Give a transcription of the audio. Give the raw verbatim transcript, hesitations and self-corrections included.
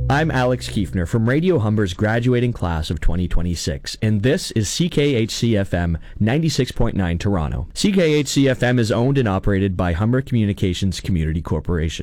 I'm Alex Kiefner from Radio Humber's graduating class of twenty twenty-six, and this is C K H C F M ninety-six point nine Toronto. C K H C F M is owned and operated by Humber Communications Community Corporation.